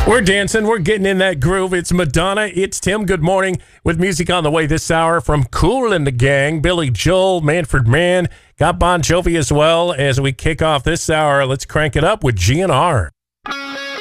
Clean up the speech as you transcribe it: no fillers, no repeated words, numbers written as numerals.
We're dancing. We're getting in that groove. It's Madonna. It's Tim. Good morning. With music on the way this hour from Kool and the Gang, Billy Joel, Manfred Mann. Got Bon Jovi as well as we kick off this hour. Let's crank it up with GNR.